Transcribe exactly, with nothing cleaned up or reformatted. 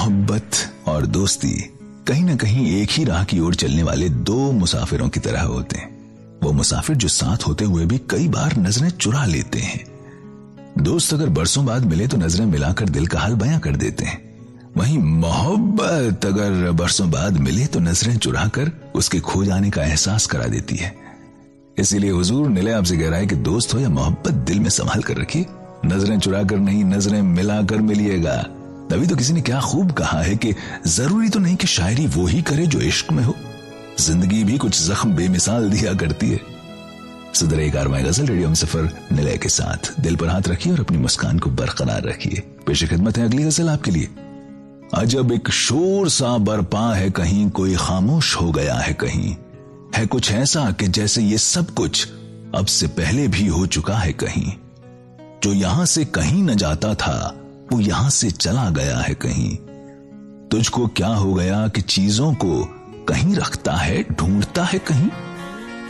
मोहब्बत और दोस्ती कहीं ना कहीं एक ही राह की ओर चलने वाले दो मुसाफिरों की तरह होते हैं। वो मुसाफिर जो साथ होते हुए भी कई बार नजरें चुरा लेते हैं। दोस्त अगर बरसों बाद मिले तो नजरें मिलाकर दिल का हाल बयां कर देते हैं। वहीं मोहब्बत अगर बरसों बाद मिले तो नजरें चुराकर उसके खो जाने का एहसास करा देती है। इसीलिए हुजूर निलय आपसे कह रहा है कि दोस्त हो या मोहब्बत, दिल में संभाल कर रखिए। नजरें चुराकर नहीं, नजरें मिलाकर मिलिएगा। तभी तो किसी ने क्या खूब कहा है कि जरूरी तो नहीं कि शायरी वो ही करे जो इश्क में हो, जिंदगी भी कुछ जख्म बेमिसाल दिया करती है। सदर एक आरमाई गजल रेडियो में सफर निलय के साथ दिल पर हाथ रखिए और अपनी मुस्कान को बरकरार रखिए। पेश खिदमत है अगली गजल आपके लिए। अजब एक शोर सा बरपा है कहीं, कोई खामोश हो गया है कहीं, है कुछ ऐसा कि जैसे ये सब कुछ अब से पहले भी हो चुका है कहीं। जो यहां से कहीं न जाता था वो यहां से चला गया है कहीं। तुझको क्या हो गया कि चीजों को कहीं रखता है, ढूंढता है कहीं।